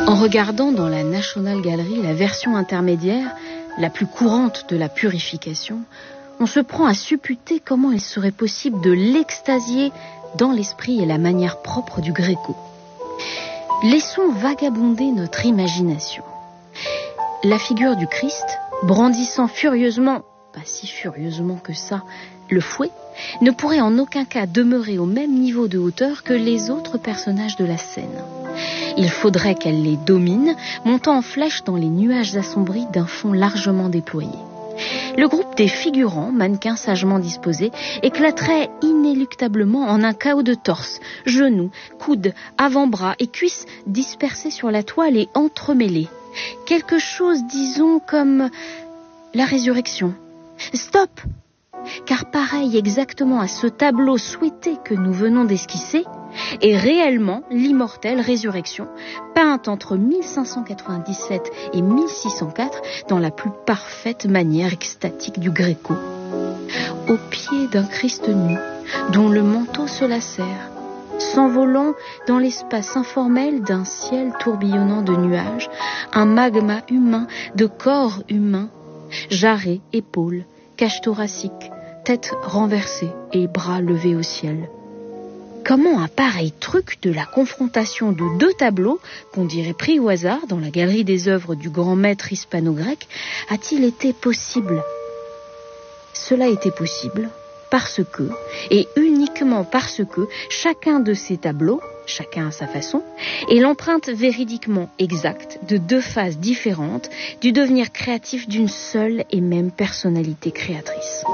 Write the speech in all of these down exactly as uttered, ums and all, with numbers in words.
En regardant dans la National Gallery la version intermédiaire, la plus courante de la purification, on se prend à supputer comment il serait possible de l'extasier dans l'esprit et la manière propre du Gréco. Laissons vagabonder notre imagination. La figure du Christ, brandissant furieusement, pas si furieusement que ça, le fouet, ne pourrait en aucun cas demeurer au même niveau de hauteur que les autres personnages de la scène. Il faudrait qu'elle les domine, montant en flèche dans les nuages assombris d'un fond largement déployé. Le groupe des figurants, mannequins sagement disposés, éclaterait inéluctablement en un chaos de torses, genoux, coudes, avant-bras et cuisses dispersés sur la toile et entremêlés. Quelque chose, disons, comme la résurrection. Stop! Car pareil exactement à ce tableau souhaité que nous venons d'esquisser, est réellement l'immortelle résurrection, peinte entre mille cinq cent quatre-vingt-dix-sept et mille six cent quatre dans la plus parfaite manière extatique du Gréco. Au pied d'un Christ nu, dont le manteau se lacère, s'envolant dans l'espace informel d'un ciel tourbillonnant de nuages, un magma humain de corps humains, jarrets, épaules, cage thoracique, tête renversée et bras levés au ciel. Comment un pareil truc de la confrontation de deux tableaux, qu'on dirait pris au hasard dans la galerie des œuvres du grand maître hispano-grec, a-t-il été possible ? Cela était possible parce que, et uniquement parce que, chacun de ces tableaux, chacun à sa façon, est l'empreinte véridiquement exacte de deux phases différentes du devenir créatif d'une seule et même personnalité créatrice.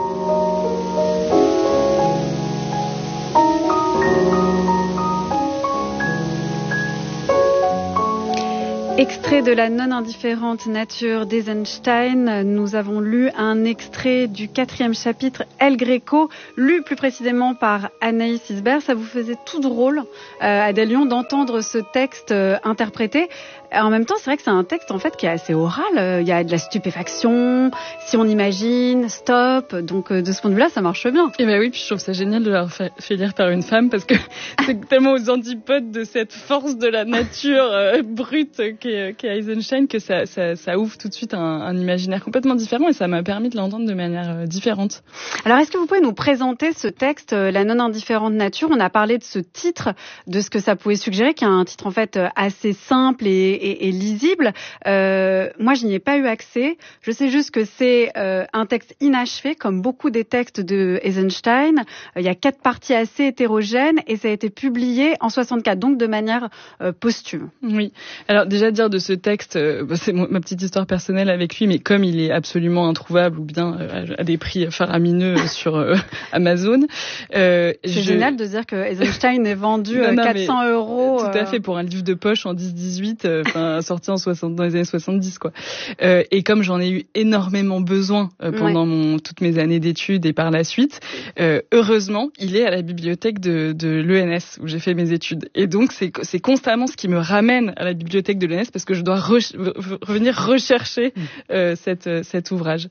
Extrait de la non-indifférente nature d'Eisenstein, nous avons lu un extrait du quatrième chapitre El Greco, lu plus précisément par Anaïs Isbert. Ça vous faisait tout drôle, euh, Adèle Lyon, d'entendre ce texte euh, interprété. En même temps, c'est vrai que c'est un texte en fait qui est assez oral. Il y a de la stupéfaction, si on imagine, stop. Donc de ce point de vue-là, ça marche bien. Et ben oui, puis je trouve ça génial de l'avoir fait, fait lire par une femme parce que c'est tellement aux antipodes de cette force de la nature euh, brute qu'est, qu'est Eisenstein que ça, ça, ça ouvre tout de suite un, un imaginaire complètement différent et ça m'a permis de l'entendre de manière euh, différente. Alors, est-ce que vous pouvez nous présenter ce texte, euh, La non-indifférente nature ? On a parlé de ce titre, de ce que ça pouvait suggérer, qui est un titre en fait assez simple et Et, et lisible. Euh, moi, je n'y ai pas eu accès. Je sais juste que c'est euh, un texte inachevé, comme beaucoup des textes de Eisenstein. Euh, il y a quatre parties assez hétérogènes et ça a été publié en soixante-quatre, donc de manière euh, posthume. Oui. Alors déjà dire de ce texte, euh, c'est mon, ma petite histoire personnelle avec lui, mais comme il est absolument introuvable ou bien euh, à des prix faramineux sur euh, Amazon. Euh, c'est je... génial de dire que Eisenstein est vendu non, non, quatre cents euros. Tout à fait, pour un livre de poche en dix dix-huit. Euh, Enfin, sorti en soixante, dans les années soixante-dix, quoi. Euh, et comme j'en ai eu énormément besoin euh, pendant ouais. mon, toutes mes années d'études et par la suite, euh, heureusement, il est à la bibliothèque de, de l'E N S où j'ai fait mes études. Et donc, c'est, c'est constamment ce qui me ramène à la bibliothèque de l'E N S parce que je dois re- revenir rechercher euh, cette, cet ouvrage.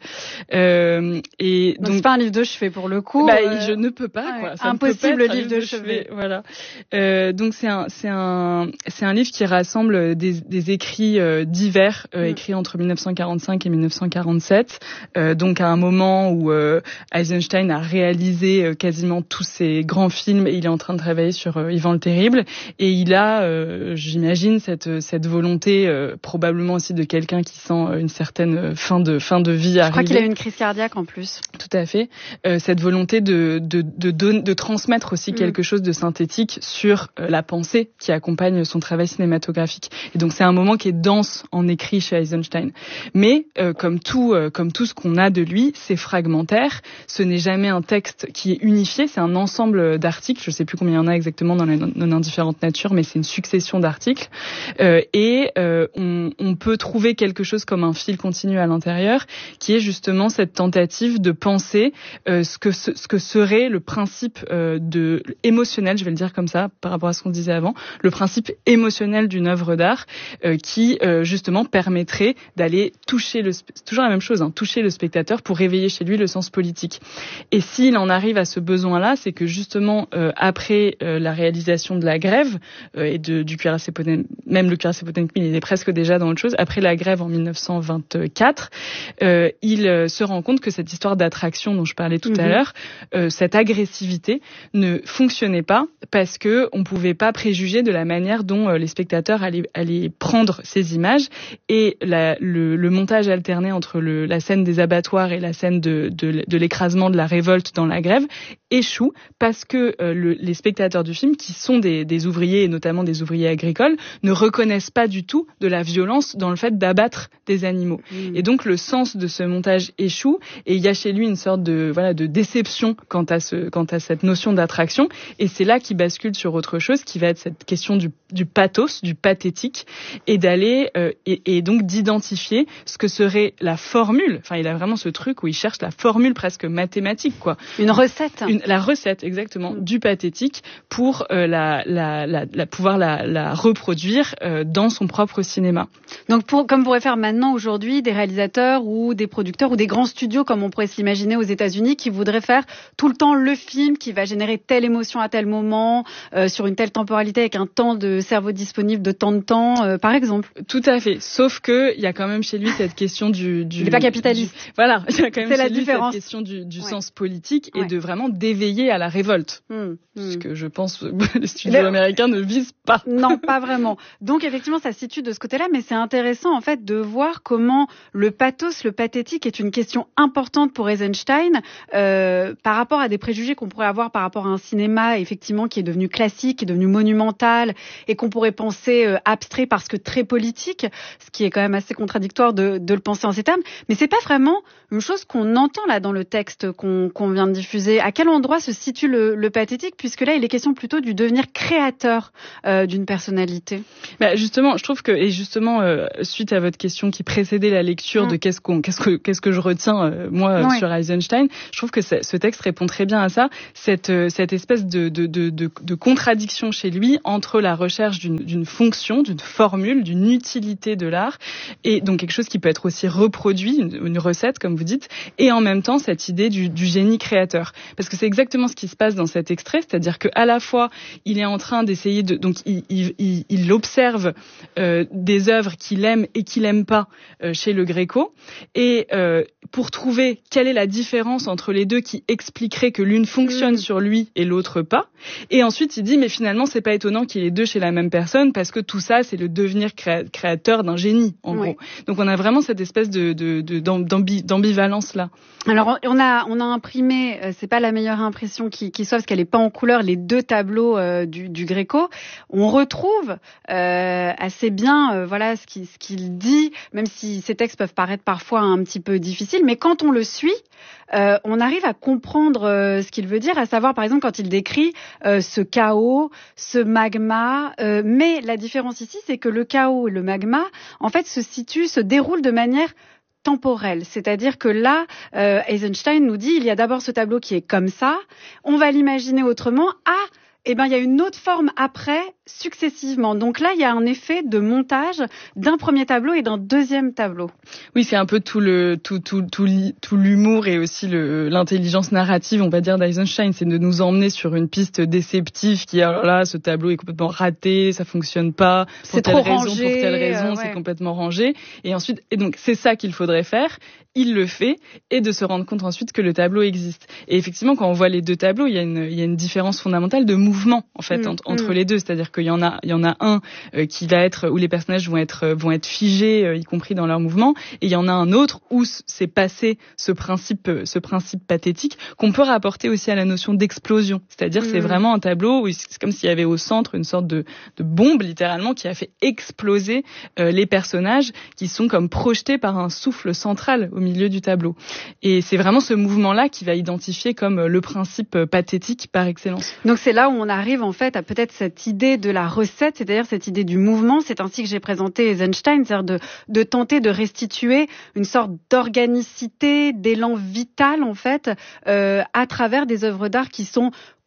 Euh, et donc, donc, c'est pas un livre de chevet pour le coup. Bah, euh... je ne peux pas, quoi. Ouais, Ça impossible le livre de, de chevet. chevet. Voilà. Euh, donc, c'est un, c'est un, c'est un livre qui rassemble des des écrits euh, divers euh, mmh. écrits entre dix-neuf cent quarante-cinq et dix-neuf cent quarante-sept, euh, donc à un moment où euh, Eisenstein a réalisé euh, quasiment tous ses grands films et il est en train de travailler sur euh, Ivan le Terrible et il a, euh, j'imagine, cette cette volonté euh, probablement aussi de quelqu'un qui sent une certaine fin de fin de vie arriver. Je crois qu'il a eu une crise cardiaque en plus. Tout à fait. Euh, cette volonté de de de de, de transmettre aussi mmh. quelque chose de synthétique sur euh, la pensée qui accompagne son travail cinématographique. Et donc c'est un moment qui est dense en écrit chez Eisenstein. Mais euh, comme tout, euh, comme tout ce qu'on a de lui, c'est fragmentaire. Ce n'est jamais un texte qui est unifié. C'est un ensemble d'articles. Je ne sais plus combien il y en a exactement dans la non-indifférente nature, mais c'est une succession d'articles. Euh, et euh, on, on peut trouver quelque chose comme un fil continu à l'intérieur, qui est justement cette tentative de penser euh, ce que ce, ce que serait le principe euh, de émotionnel, je vais le dire comme ça, par rapport à ce qu'on disait avant, le principe émotionnel d'une œuvre d'art. Euh, qui euh, justement permettrait d'aller toucher le c'est toujours la même chose hein, toucher le spectateur pour réveiller chez lui le sens politique. Et s'il en arrive à ce besoin-là, c'est que justement euh, après euh, la réalisation de La Grève euh, et de, du cuirassé même le cuirassé Potemkin, il est presque déjà dans autre chose. Après la grève en mille neuf cent vingt-quatre, euh, il euh, se rend compte que cette histoire d'attraction dont je parlais tout mmh. à l'heure, euh, cette agressivité ne fonctionnait pas parce que on pouvait pas préjuger de la manière dont euh, les spectateurs allaient, allaient prendre ces images, et la, le, le montage alterné entre le, la scène des abattoirs et la scène de, de, de l'écrasement de la révolte dans la grève échoue parce que euh, le, les spectateurs du film, qui sont des, des ouvriers et notamment des ouvriers agricoles, ne reconnaissent pas du tout de la violence dans le fait d'abattre des animaux. Mmh. Et donc le sens de ce montage échoue, et il y a chez lui une sorte de voilà de déception quant à ce quant à cette notion d'attraction, et c'est là qu'il bascule sur autre chose qui va être cette question du, du pathos, du pathétique, et d'aller euh, et, et donc d'identifier ce que serait la formule. Enfin, il a vraiment ce truc où il cherche la formule presque mathématique, quoi. Une recette. Une, la recette, exactement, mmh. du pathétique pour euh, la, la, la, la pouvoir la, la reproduire euh, dans son propre cinéma. Donc, pour, comme pourraient faire maintenant aujourd'hui des réalisateurs ou des producteurs ou des grands studios, comme on pourrait s'imaginer aux États-Unis, qui voudraient faire tout le temps le film qui va générer telle émotion à tel moment, euh, sur une telle temporalité, avec un temps de cerveau disponible de tant de temps, euh, par exemple. Tout à fait. Sauf que il y a quand même chez lui cette question du, du il n'est pas capitaliste. Du, voilà, il y a quand même c'est chez la lui différence. cette question du, du ouais. sens politique et ouais. de vraiment d'éveiller à la révolte. Mmh, mmh. Ce que je pense les studios le... américains ne visent pas. Non, pas vraiment. Donc effectivement, ça se situe de ce côté-là, mais c'est intéressant en fait de voir comment le pathos, le pathétique est une question importante pour Eisenstein euh, par rapport à des préjugés qu'on pourrait avoir par rapport à un cinéma effectivement qui est devenu classique, qui est devenu monumental et qu'on pourrait penser euh, abstrait parce que très politique, ce qui est quand même assez contradictoire de, de le penser en ces termes. Mais c'est pas vraiment une chose qu'on entend là dans le texte qu'on, qu'on vient de diffuser. À quel endroit se situe le, le pathétique, puisque là il est question plutôt du devenir créateur euh, d'une personnalité. Bah justement, je trouve que et justement euh, suite à votre question qui précédait la lecture mmh. de qu'est-ce qu'on qu'est-ce que qu'est-ce que je retiens euh, moi oui. sur Eisenstein, je trouve que ce texte répond très bien à ça, cette euh, cette espèce de de de de, de contradiction chez lui entre la recherche d'une d'une fonction, d'une formule, d'une utilité de l'art, et donc quelque chose qui peut être aussi reproduit, une, une recette comme vous dites, et en même temps cette idée du, du génie créateur, parce que c'est exactement ce qui se passe dans cet extrait, c'est-à-dire que à la fois il est en train d'essayer de donc il il il, il observe euh, des œuvres qu'il aime et qu'il aime pas euh, chez le Greco, et euh, pour trouver quelle est la différence entre les deux qui expliquerait que l'une fonctionne mmh. sur lui et l'autre pas, et ensuite il dit mais finalement c'est pas étonnant qu'il y ait les deux chez la même personne parce que tout ça c'est le devenir créa- créateur d'un génie en oui. gros. Donc on a vraiment cette espèce de, de, de d'ambi, d'ambivalence là. Alors on a on a imprimé, c'est pas la meilleure impression qui, qui soit parce qu'elle est pas en couleur, les deux tableaux euh, du, du Greco. On retrouve euh, assez bien euh, voilà ce qu'il, ce qu'il dit, même si ces textes peuvent paraître parfois un petit peu difficiles, mais quand on le suit, euh, on arrive à comprendre euh, ce qu'il veut dire, à savoir par exemple quand il décrit euh, ce chaos, ce magma, euh, mais la différence ici c'est que le chaos et le magma en fait se situent, se déroulent de manière temporelle, c'est-à-dire que là, euh, Eisenstein nous dit il y a d'abord ce tableau qui est comme ça, on va l'imaginer autrement, ah, eh ben il y a une autre forme après, successivement. Donc là, il y a un effet de montage d'un premier tableau et d'un deuxième tableau. Oui, c'est un peu tout le tout tout tout, tout l'humour et aussi le l'intelligence narrative, on va dire, d'Eisenstein, c'est de nous emmener sur une piste déceptive qui alors là, ce tableau est complètement raté, ça fonctionne pas, pour c'est telle trop raison, rangé, pour telle raison, euh, ouais. c'est complètement rangé. Et ensuite, et donc c'est ça qu'il faudrait faire. Il le fait, et de se rendre compte ensuite que le tableau existe. Et effectivement, quand on voit les deux tableaux, il y a une il y a une différence fondamentale de mouvement en fait mmh, entre, mmh. entre les deux, c'est-à-dire qu'il y en a il y en a un euh, qui va être où les personnages vont être euh, vont être figés euh, y compris dans leur mouvement, et il y en a un autre où c'est passé ce principe euh, ce principe pathétique qu'on peut rapporter aussi à la notion d'explosion, c'est-à-dire mmh. c'est vraiment un tableau où c'est comme s'il y avait au centre une sorte de de bombe littéralement qui a fait exploser euh, les personnages qui sont comme projetés par un souffle central au milieu du tableau. Et c'est vraiment ce mouvement-là qui va identifier comme le principe pathétique par excellence. Donc c'est là où on arrive en fait à peut-être cette idée de la recette, c'est-à-dire cette idée du mouvement. C'est ainsi que j'ai présenté Eisenstein, c'est-à-dire de, de tenter de restituer une sorte d'organicité, d'élan vital en fait, euh, à travers des œuvres d'art qui sont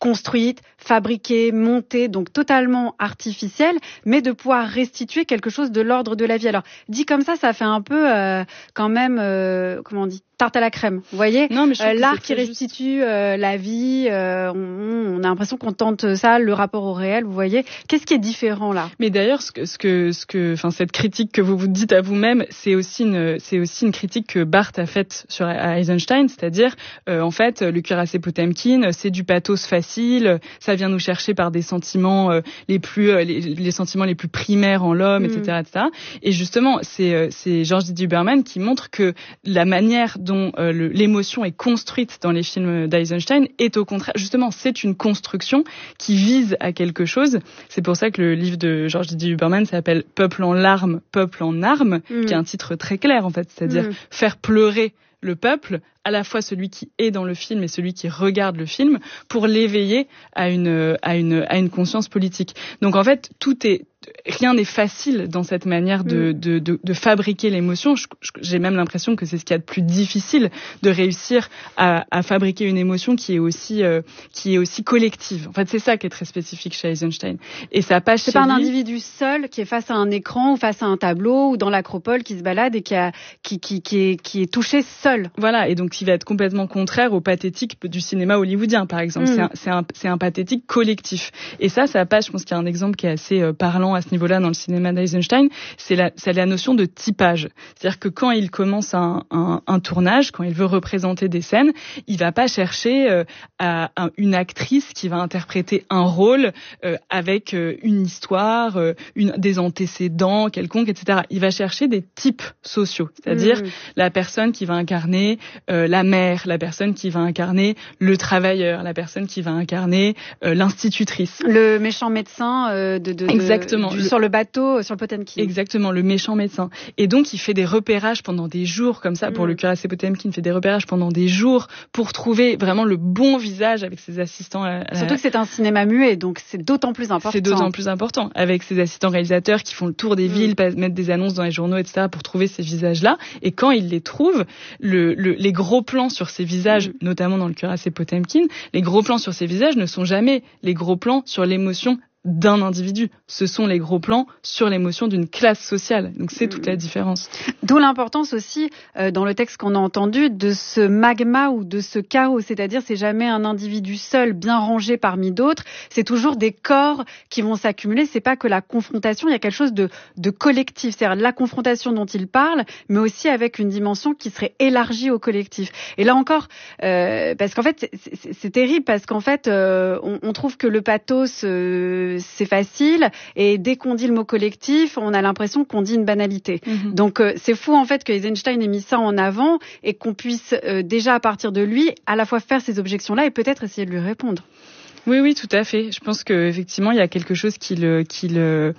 construite, fabriquée, montée, donc totalement artificielle, mais de pouvoir restituer quelque chose de l'ordre de la vie. Alors, dit comme ça, ça fait un peu euh, quand même, euh, comment on dit, tarte à la crème, vous voyez. Non, mais je euh, l'art qui restitue euh, la vie, euh, on, on a l'impression qu'on tente ça, le rapport au réel, vous voyez. Qu'est-ce qui est différent là? Mais d'ailleurs, ce que, ce que, ce que, enfin, cette critique que vous vous dites à vous-même, c'est aussi une, c'est aussi une critique que Barthes a faite sur Eisenstein, c'est-à-dire, euh, en fait, le cuirassé Potemkin, c'est du pathos facile, ça vient nous chercher par des sentiments euh, les plus, euh, les, les sentiments les plus primaires en l'homme, mmh. et cetera, et cetera. Et justement, c'est, euh, c'est George Didier Huberman qui montre que la manière dont dont euh, le, l'émotion est construite dans les films d'Eisenstein est au contraire, justement, c'est une construction qui vise à quelque chose. C'est pour ça que le livre de George Didier Huberman s'appelle Peuple en larmes, peuple en armes, mmh. qui est un titre très clair en fait, c'est-à-dire mmh. faire pleurer le peuple, à la fois celui qui est dans le film et celui qui regarde le film, pour l'éveiller à une à une à une conscience politique. Donc en fait, tout est rien n'est facile dans cette manière de, de, de, de fabriquer l'émotion. Je, je, j'ai même l'impression que c'est ce qu'il y a de plus difficile, de réussir à, à fabriquer une émotion qui est aussi, euh, qui est aussi collective. En fait, c'est ça qui est très spécifique chez Eisenstein. Et ça passe c'est chez pas lui... un individu seul qui est face à un écran ou face à un tableau ou dans l'acropole qui se balade et qui, a, qui, qui, qui, est, qui est touché seul. Voilà, et donc qui va être complètement contraire au pathétique du cinéma hollywoodien, par exemple. Mm. C'est, un, c'est, un, c'est un pathétique collectif. Et ça, ça passe, je pense qu'il y a un exemple qui est assez euh, parlant à ce niveau-là dans le cinéma d'Eisenstein, c'est la, c'est la notion de typage. C'est-à-dire que quand il commence un, un, un tournage, quand il veut représenter des scènes, il va pas chercher euh, à, à une actrice qui va interpréter un rôle euh, avec euh, une histoire, euh, une, des antécédents quelconques, et cetera. Il va chercher des types sociaux, c'est-à-dire mmh. la personne qui va incarner euh, la mère, la personne qui va incarner le travailleur, la personne qui va incarner euh, l'institutrice. Le méchant médecin euh, de, de, Exactement. De, du, sur le bateau, sur le Potemkin. Exactement, le méchant médecin. Et donc, il fait des repérages pendant des jours, comme ça, mmh. pour le cuirassé Potemkin, il fait des repérages pendant des jours pour trouver vraiment le bon visage avec ses assistants. À la... Surtout que c'est un cinéma muet, donc c'est d'autant plus important. C'est d'autant plus important, avec ses assistants réalisateurs qui font le tour des mmh. villes, mettent des annonces dans les journaux, et cetera, pour trouver ces visages-là. Et quand il les trouve, le, le, les gros plans sur ces visages, mmh. notamment dans le cuirassé Potemkin, les gros plans sur ces visages ne sont jamais les gros plans sur l'émotion d'un individu. Ce sont les gros plans sur l'émotion d'une classe sociale. Donc c'est toute la différence. D'où l'importance aussi, euh, dans le texte qu'on a entendu, de ce magma ou de ce chaos. C'est-à-dire, c'est jamais un individu seul, bien rangé parmi d'autres. C'est toujours des corps qui vont s'accumuler. C'est pas que la confrontation, il y a quelque chose de, de collectif. C'est-à-dire la confrontation dont il parle, mais aussi avec une dimension qui serait élargie au collectif. Et là encore, euh, parce qu'en fait, c'est, c'est, c'est terrible, parce qu'en fait, euh, on, on trouve que le pathos... Euh, c'est facile, et dès qu'on dit le mot collectif, on a l'impression qu'on dit une banalité. Mmh. Donc euh, c'est fou en fait que Eisenstein ait mis ça en avant et qu'on puisse euh, déjà à partir de lui à la fois faire ces objections-là et peut-être essayer de lui répondre. Oui, oui, tout à fait. Je pense qu'effectivement, il y a quelque chose qui le... Qui le...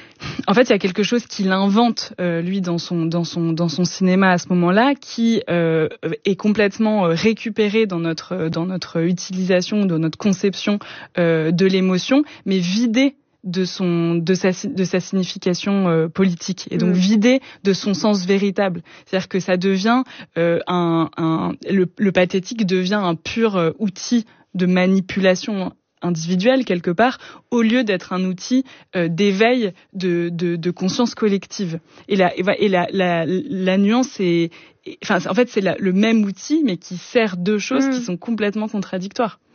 En fait, il y a quelque chose qu'il invente euh, lui dans son dans son dans son cinéma à ce moment-là, qui euh, est complètement euh, récupéré dans notre dans notre utilisation, dans notre conception euh, de l'émotion, mais vidé de son de sa de sa signification euh, politique, et donc mmh. vidé de son sens véritable. C'est-à-dire que ça devient euh, un un le, le pathétique devient un pur euh, outil de manipulation individuel quelque part, au lieu d'être un outil euh, d'éveil de, de, de conscience collective. Et la, et la, la, la nuance est, enfin, en fait, c'est la, le même outil, mais qui sert deux choses mmh. qui sont complètement contradictoires.